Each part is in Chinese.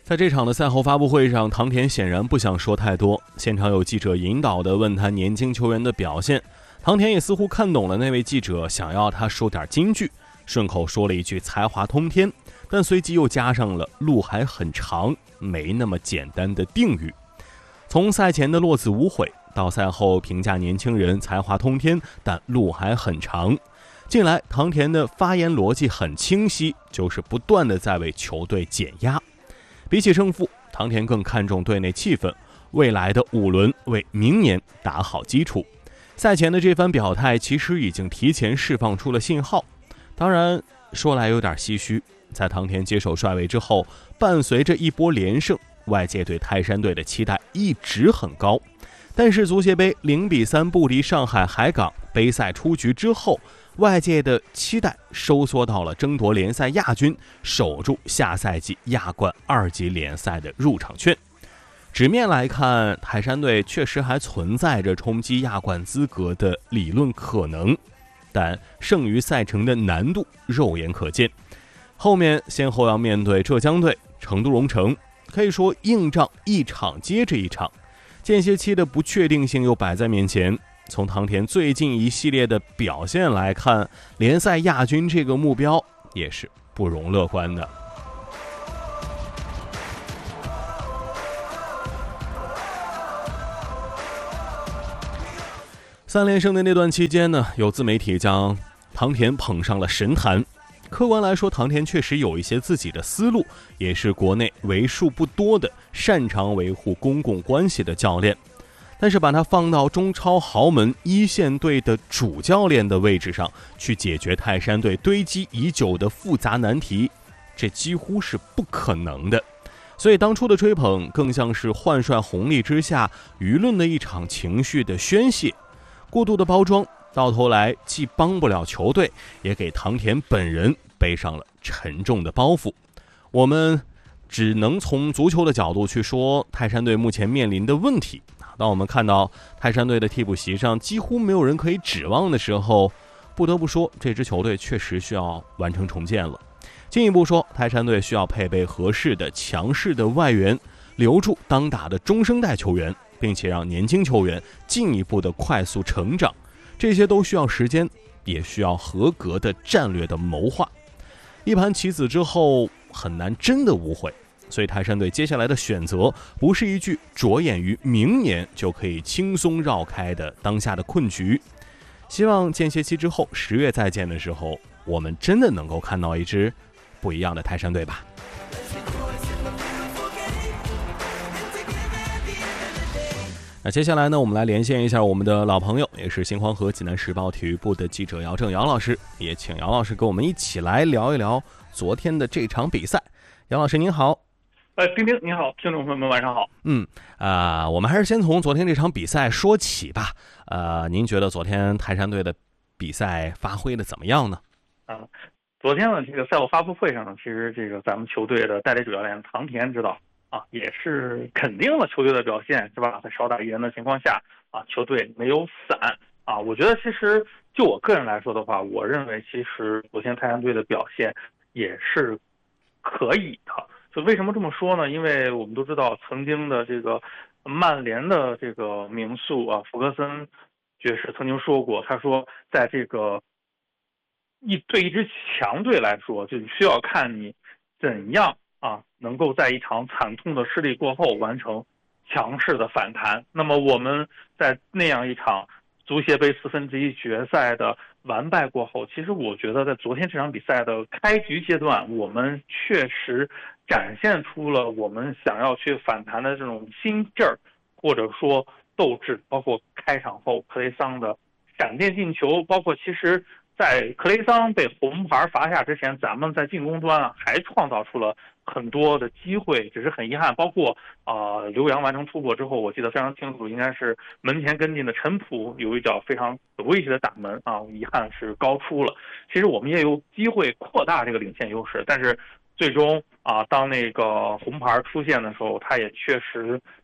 在这场的赛后发布会上，唐田显然不想说太多，现场有记者引导地问他年轻球员的表现，唐田也似乎看懂了那位记者想要他说点金句，顺口说了一句才华通天，但随即又加上了路还很长，没那么简单的定语。从赛前的落子无悔到赛后评价年轻人才华通天，但路还很长，近来唐田的发言逻辑很清晰，就是不断地在为球队减压。比起胜负，唐田更看重队内气氛，未来的5轮为明年打好基础。赛前的这番表态其实已经提前释放出了信号。当然说来有点唏嘘，在唐田接手帅位之后，伴随着一波连胜，外界对泰山队的期待一直很高。但是足协杯0-3不敌上海海港，杯赛出局之后，外界的期待收缩到了争夺联赛亚军，守住下赛季亚冠2级联赛的入场券。纸面来看，泰山队确实还存在着冲击亚冠资格的理论可能，但剩余赛程的难度肉眼可见。后面先后要面对浙江队、成都蓉城，可以说硬仗一场接着一场，间歇期的不确定性又摆在面前。从唐田最近一系列的表现来看，联赛亚军这个目标也是不容乐观的。3连胜的那段期间呢，有自媒体将唐田捧上了神坛。客观来说，唐田确实有一些自己的思路，也是国内为数不多的擅长维护公共关系的教练。但是把他放到中超豪门一线队的主教练的位置上，去解决泰山队堆积已久的复杂难题，这几乎是不可能的。所以当初的吹捧更像是换帅红利之下舆论的一场情绪的宣泄，过度的包装到头来既帮不了球队，也给唐田本人背上了沉重的包袱。我们只能从足球的角度去说泰山队目前面临的问题。当我们看到泰山队的替补席上几乎没有人可以指望的时候，不得不说这支球队确实需要完成重建了。进一步说，泰山队需要配备合适的强势的外援，留住当打的中生代球员，并且让年轻球员进一步的快速成长，这些都需要时间，也需要合格的战略的谋划。一盘棋子之后，很难真的无悔。所以泰山队接下来的选择不是一句着眼于明年就可以轻松绕开的当下的困局。希望间歇期之后10月再见的时候，我们真的能够看到一支不一样的泰山队吧。那接下来呢，我们来连线一下我们的老朋友，也是新黄河济南时报体育部的记者姚正姚老师，也请姚老师跟我们一起来聊一聊昨天的这场比赛。姚老师您好。 丁丁你好，听众朋友们晚上好。 我们还是先从昨天这场比赛说起吧。您觉得昨天泰山队的比赛发挥的怎么样呢？ 昨天呢，这个赛后发布会上呢，其实这个咱们球队的代理主教练唐田指导也是肯定了球队的表现，是吧？在少打1人的情况下球队没有散我觉得其实就我个人来说的话，我认为其实昨天泰山队的表现也是可以的。就为什么这么说呢？因为我们都知道，曾经的这个曼联的这个名宿福格森爵士曾经说过，他说，在这个对一支强队来说，就需要看你怎样能够在一场惨痛的失利过后完成强势的反弹。那么我们在那样一场足协杯1/4决赛的完败过后，其实我觉得在昨天这场比赛的开局阶段，我们确实展现出了我们想要去反弹的这种心劲儿，或者说斗志。包括开场后克雷桑的闪电进球，包括其实在克雷桑被红牌罚下之前，咱们在进攻端还创造出了很多的机会，只是很遗憾，包括刘洋完成突破之后，我记得非常清楚，应该是门前跟进的陈普有一脚非常有威胁的打门遗憾是高出了。其实我们也有机会扩大这个领先优势，但是最终当那个红牌出现的时候，他也确实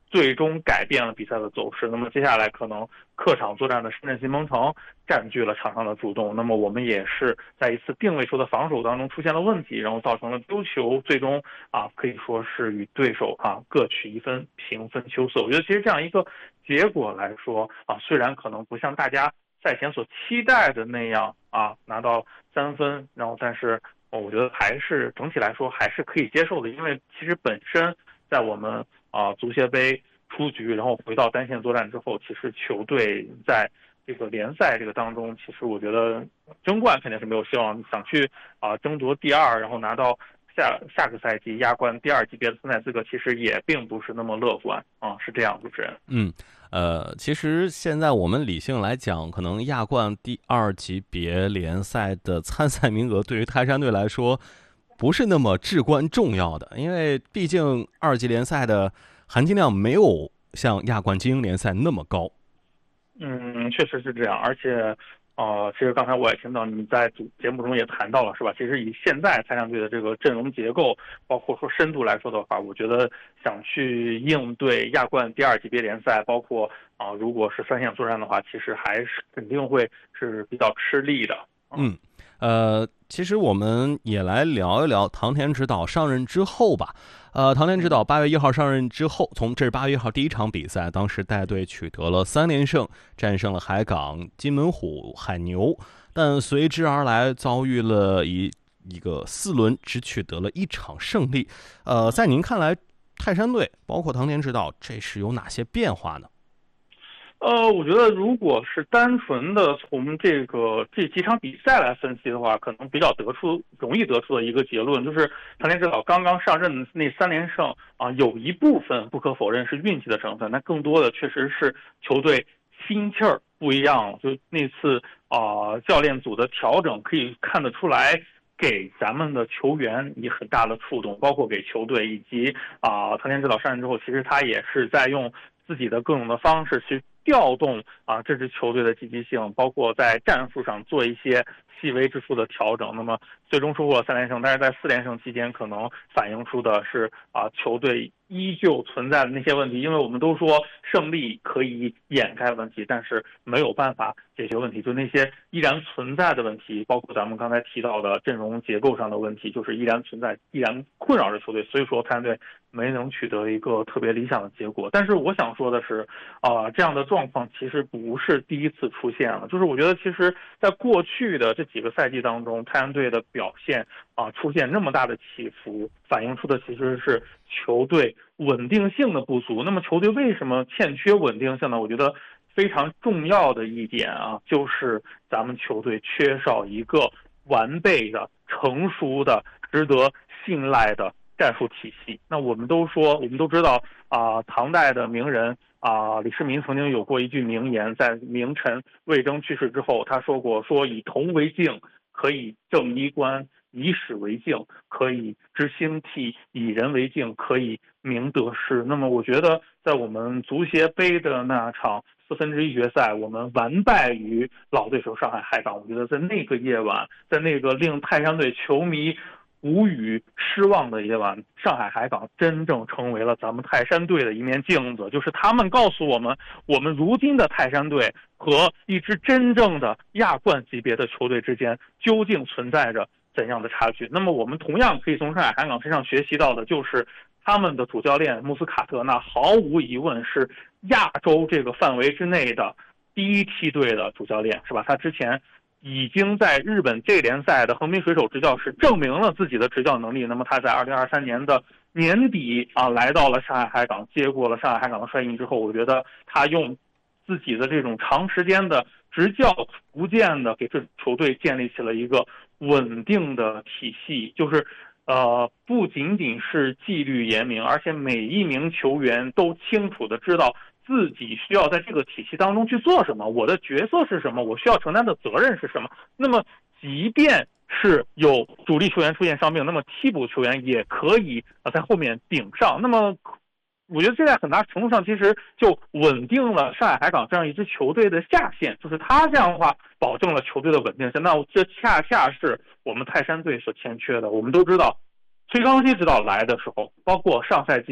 最终改变了比赛的走势。那么接下来可能客场作战的深圳新鹏城占据了场上的主动，那么我们也是在一次定位球的防守当中出现了问题，然后造成了丢球，最终可以说是与对手各取1分，平分秋色。我觉得其实这样一个结果来说虽然可能不像大家赛前所期待的那样拿到3分，然后但是我觉得还是整体来说还是可以接受的，因为其实本身在我们足协杯出局，然后回到单线作战之后，其实球队在这个联赛这个当中，其实我觉得争冠肯定是没有希望，想去争夺第2，然后拿到下个赛季亚冠第2级别的参赛资格，其实也并不是那么乐观是这样，主持人。 其实现在我们理性来讲，可能亚冠第2级别联赛的参赛名额对于泰山队来说不是那么至关重要的，因为毕竟2级联赛的含金量没有像亚冠精英联赛那么高。 确实是这样，而且其实刚才我也听到你在节目中也谈到了，是吧？其实以现在泰山队的这个阵容结构，包括说深度来说的话，我觉得想去应对亚冠第2级别联赛，包括如果是3线作战的话，其实还是肯定会是比较吃力的。 其实我们也来聊一聊唐田指导上任之后吧。唐田指导8月1号上任之后，这是8月1号第1场比赛，当时带队取得了3连胜，战胜了海港、金门虎、海牛，但随之而来遭遇了一个4轮只取得了1场胜利。在您看来，泰山队包括唐田指导这是有哪些变化呢？ 我觉得如果是单纯的从这几场比赛来分析的话，可能比较容易得出的一个结论就是，唐田指导刚刚上任的那3连胜有一部分不可否认是运气的成分，但更多的确实是球队心气儿不一样了。就那次教练组的调整可以看得出来，给咱们的球员以很大的触动，包括给球队，以及唐田指导上任之后，其实他也是在用自己的各种的方式去调动这支球队的积极性，包括在战术上做一些细微之处的调整。那么最终收获了3连胜，但是在4连胜期间，可能反映出的是球队依旧存在的那些问题。因为我们都说胜利可以掩盖问题，但是没有办法解决问题，就那些依然存在的问题，包括咱们刚才提到的阵容结构上的问题，就是依然存在，依然困扰着球队。所以说泰山队没能取得一个特别理想的结果。但是我想说的是这样的状况其实不是第一次出现了，就是我觉得其实在过去的这几个赛季当中，泰山队的表现出现那么大的起伏，反映出的其实是球队稳定性的不足。那么球队为什么欠缺稳定性呢？我觉得非常重要的一点就是咱们球队缺少一个完备的、成熟的、值得信赖的战术体系。那我们都知道唐代的名人李世民曾经有过一句名言，在名臣魏征去世之后，他说过，说以铜为镜，可以正衣冠；以史为镜，可以知兴替；以人为镜，可以明得失。那么我觉得在我们足协杯的那场1/4决赛，我们完败于老对手上海海港。我觉得在那个夜晚，在那个令泰山队球迷无语失望的夜晚，上海海港真正成为了咱们泰山队的一面镜子，就是他们告诉我们，我们如今的泰山队和一支真正的亚冠级别的球队之间究竟存在着怎样的差距。那么我们同样可以从上海海港身上学习到的，就是他们的主教练穆斯卡特，那毫无疑问是亚洲这个范围之内的第一梯队的主教练，是吧？他之前已经在日本J联赛的横滨水手执教时证明了自己的执教能力。那么他在2023年的年底来到了上海海港，接过了上海海港的帅印之后，我觉得他用自己的这种长时间的执教，逐渐的给这球队建立起了一个稳定的体系，就是不仅仅是纪律严明，而且每一名球员都清楚的知道自己需要在这个体系当中去做什么，我的角色是什么，我需要承担的责任是什么。那么即便是有主力球员出现伤病，那么替补球员也可以在后面顶上。那么我觉得这在很大程度上其实就稳定了上海海港这样一支球队的下限，就是他这样的话保证了球队的稳定性。那这恰恰是我们泰山队所欠缺的。我们都知道崔康熙指导来的时候，包括上赛季的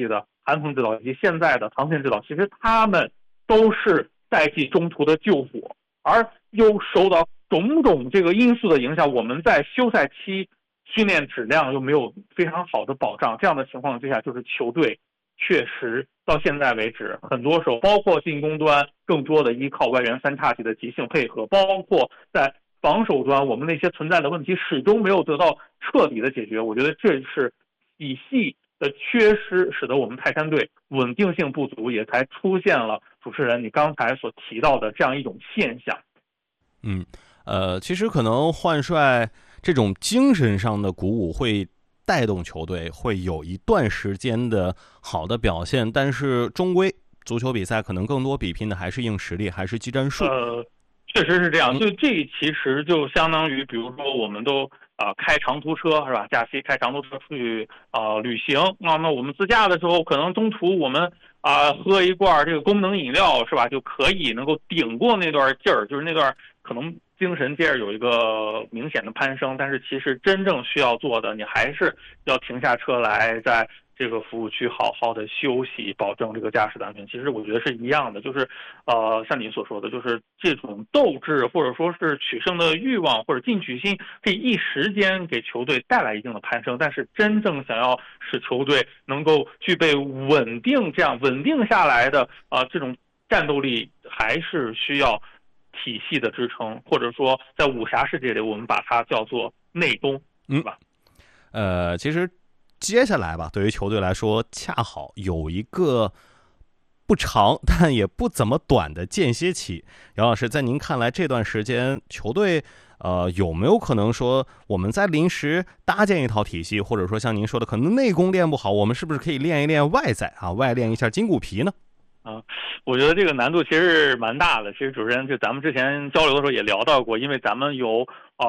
韩鹏指导以及现在的唐天指导，其实他们都是赛季中途的救火，而又受到种种这个因素的影响，我们在休赛期训练质量又没有非常好的保障，这样的情况之下，就是球队确实到现在为止，很多时候包括进攻端更多的依靠外援三叉戟的即兴配合，包括在防守端我们那些存在的问题始终没有得到彻底的解决。我觉得这是体系的缺失，使得我们泰山队稳定性不足，也才出现了主持人你刚才所提到的这样一种现象。 其实可能换帅这种精神上的鼓舞会带动球队会有一段时间的好的表现，但是终归足球比赛可能更多比拼的还是硬实力，还是技战术。 确实是这样。就这其实就相当于，比如说我们都开长途车是吧？假期开长途车出去旅行那我们自驾的时候，可能中途我们喝一罐这个功能饮料是吧，就可以能够顶过那段劲儿，就是那段可能精神劲儿有一个明显的攀升。但是其实真正需要做的，你还是要停下车来，在这个服务区好好的休息，保证这个驾驶安全。其实我觉得是一样的，就是像你所说的，就是这种斗志或者说是取胜的欲望或者进取心，这一时间给球队带来一定的攀升，但是真正想要使球队能够具备稳定下来的这种战斗力，还是需要体系的支撑，或者说在武侠世界里我们把它叫做内功，是吧？ 其实接下来吧，对于球队来说，恰好有一个不长但也不怎么短的间歇期。姚老师，在您看来，这段时间球队有没有可能说，我们在临时搭建一套体系，或者说像您说的，可能内功练不好，我们是不是可以练一练外在外练一下筋骨皮呢？ 我觉得这个难度其实蛮大的。其实主持人就咱们之前交流的时候也聊到过，因为咱们有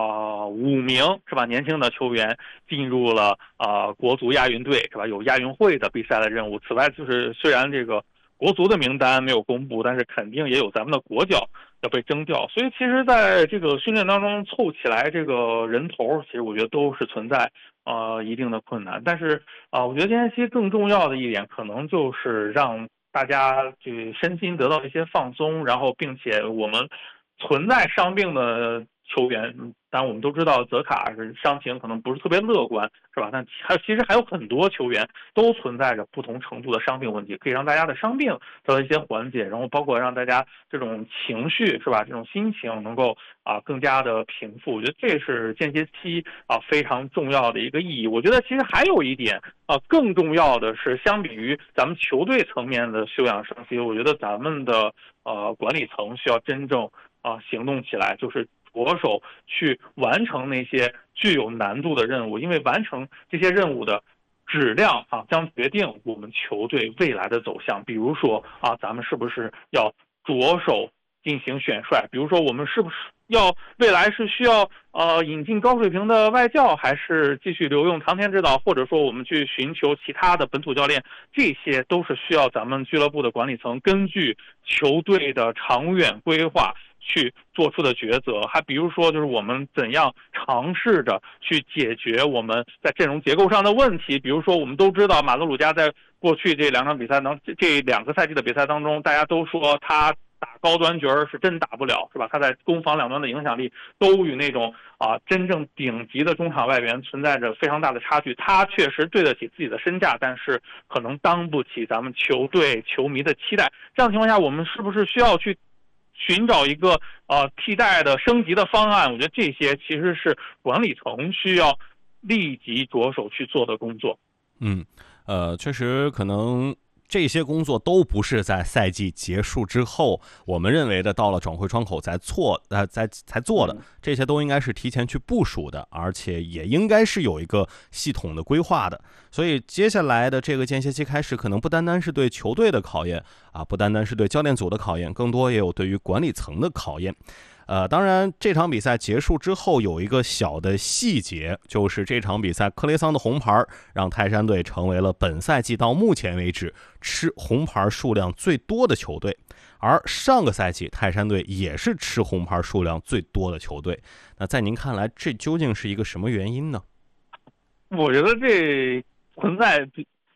5名是吧年轻的球员进入了国足亚运队是吧，有亚运会的比赛的任务。此外，就是虽然这个国足的名单没有公布，但是肯定也有咱们的国脚要被征调，所以其实在这个训练当中凑起来这个人头，其实我觉得都是存在一定的困难。但是我觉得间歇期更重要的一点，可能就是让大家去身心得到一些放松，然后并且我们存在伤病的球员，当然我们都知道泽卡是伤情可能不是特别乐观是吧，但其实还有很多球员都存在着不同程度的伤病问题，可以让大家的伤病得到一些缓解，然后包括让大家这种情绪是吧，这种心情能够更加的平复。我觉得这是间歇期非常重要的一个意义。我觉得其实还有一点更重要的是，相比于咱们球队层面的休养生息，我觉得咱们的管理层需要真正行动起来，就是着手去完成那些具有难度的任务，因为完成这些任务的质量将决定我们球队未来的走向。比如说咱们是不是要着手进行选帅？比如说我们是不是要未来是需要引进高水平的外教，还是继续留用唐天指导，或者说我们去寻求其他的本土教练？这些都是需要咱们俱乐部的管理层根据球队的长远规划去做出的抉择。还比如说就是我们怎样尝试着去解决我们在阵容结构上的问题。比如说我们都知道马德鲁加在过去这2个赛季的比赛当中，大家都说他打高端角是真打不了是吧，他在攻防两端的影响力都与那种真正顶级的中场外援存在着非常大的差距。他确实对得起自己的身价，但是可能当不起咱们球队球迷的期待。这样的情况下，我们是不是需要去寻找一个替代的升级的方案？我觉得这些其实是管理层需要立即着手去做的工作。 确实可能这些工作都不是在赛季结束之后我们认为的到了转会窗口才做的，这些都应该是提前去部署的，而且也应该是有一个系统的规划的。所以接下来的这个间歇期开始，可能不单单是对球队的考验不单单是对教练组的考验，更多也有对于管理层的考验。当然这场比赛结束之后有一个小的细节，就是这场比赛克雷桑的红牌让泰山队成为了本赛季到目前为止吃红牌数量最多的球队，而上个赛季泰山队也是吃红牌数量最多的球队。那在您看来，这究竟是一个什么原因呢？ 我觉得这存在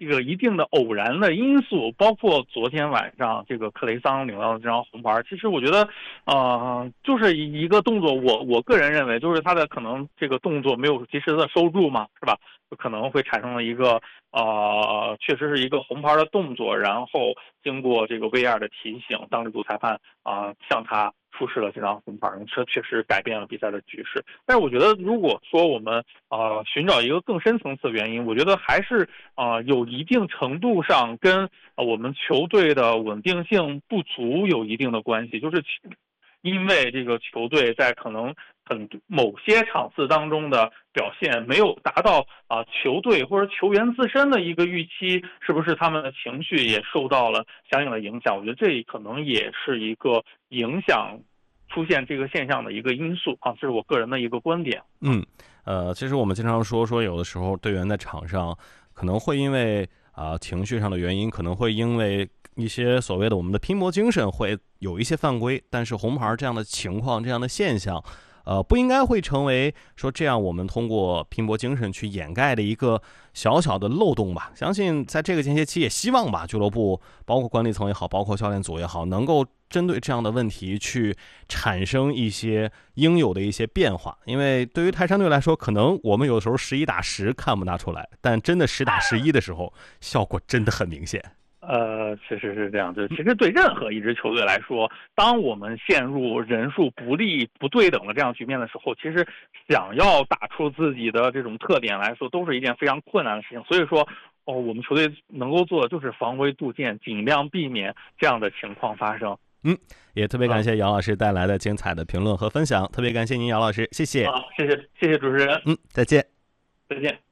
一个一定的偶然的因素，包括昨天晚上这个克雷桑领到的这张红牌，其实我觉得，就是一个动作，我个人认为就是他的可能这个动作没有及时的收住嘛，是吧？就可能会产生了一个确实是一个红牌的动作，然后经过这个 VR 的提醒，当值主裁判向他出示了这张红牌，这确实改变了比赛的局势。但是我觉得，如果说我们寻找一个更深层次的原因，我觉得还是有一定程度上跟我们球队的稳定性不足有一定的关系，就是因为这个球队在可能某些场次当中的表现没有达到球队或者球员自身的一个预期，是不是他们的情绪也受到了相应的影响？我觉得这可能也是一个影响出现这个现象的一个因素这是我个人的一个观点。 其实我们经常说有的时候队员在场上可能会因为情绪上的原因，可能会因为一些所谓的我们的拼搏精神会有一些犯规，但是红牌这样的情况，这样的现象不应该会成为说这样我们通过拼搏精神去掩盖的一个小小的漏洞吧。相信在这个间歇期也希望吧，俱乐部包括管理层也好，包括教练组也好，能够针对这样的问题去产生一些应有的一些变化。因为对于泰山队来说，可能我们有的时候11打10看不大出来，但真的10打11的时候，效果真的很明显。 确实是这样。就其实对任何一支球队来说，当我们陷入人数不利、不对等的这样局面的时候，其实想要打出自己的这种特点来说，都是一件非常困难的事情。所以说，我们球队能够做的就是防微杜渐，尽量避免这样的情况发生。 也特别感谢姚老师带来的精彩的评论和分享，特别感谢您，姚老师，谢谢。 谢谢主持人。 再见。 再见。